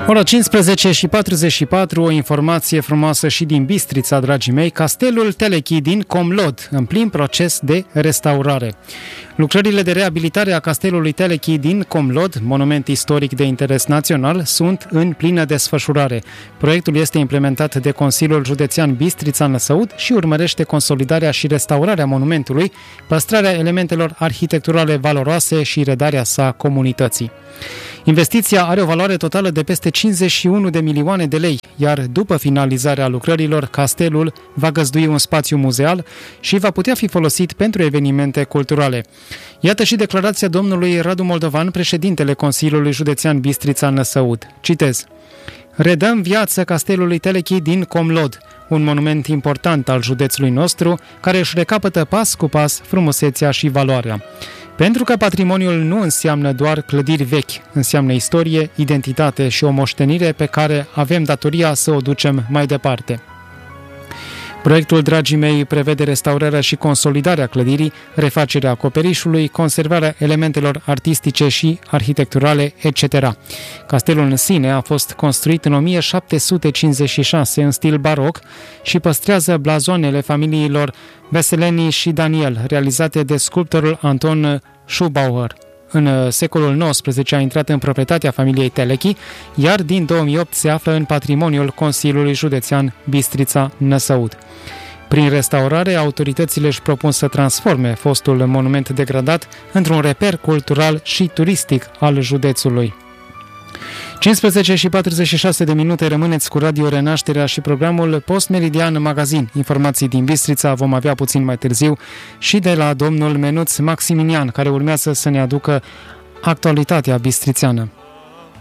Ora 15 și 44, o informație frumoasă și din Bistrița, dragii mei. Castelul Telechi din Comlod, în plin proces de restaurare. Lucrările de reabilitare a Castelului Telechi din Comlod, monument istoric de interes național, sunt în plină desfășurare. Proiectul este implementat de Consiliul Județean Bistrița-Năsăud și urmărește consolidarea și restaurarea monumentului, păstrarea elementelor arhitecturale valoroase și redarea sa comunității. Investiția are o valoare totală de peste 51 de milioane de lei, iar după finalizarea lucrărilor, castelul va găzdui un spațiu muzeal și va putea fi folosit pentru evenimente culturale. Iată și declarația domnului Radu Moldovan, președintele Consiliului Județean Bistrița-Năsăud. Citez: redăm viață Castelului Telechi din Comlod, un monument important al județului nostru, care își recapătă pas cu pas frumusețea și valoarea. Pentru că patrimoniul nu înseamnă doar clădiri vechi, înseamnă istorie, identitate și o moștenire pe care avem datoria să o ducem mai departe. Proiectul, dragii mei, prevede restaurarea și consolidarea clădirii, refacerea acoperișului, conservarea elementelor artistice și arhitecturale, etc. Castelul în sine a fost construit în 1756 în stil baroc și păstrează blazoanele familiilor Veseleni și Daniel, realizate de sculptorul Anton Schubauer. În secolul XIX a intrat în proprietatea familiei Telechi, iar din 2008 se află în patrimoniul Consiliului Județean Bistrița-Năsăud. Prin restaurare, autoritățile își propun să transforme fostul monument degradat într-un reper cultural și turistic al județului. 15 și 46 de minute, rămâneți cu Radio Renașterea și programul Post-Meridian Magazin. Informații din Bistrița vom avea puțin mai târziu și de la domnul Menuț Maximinian, care urmează să ne aducă actualitatea bistrițeană.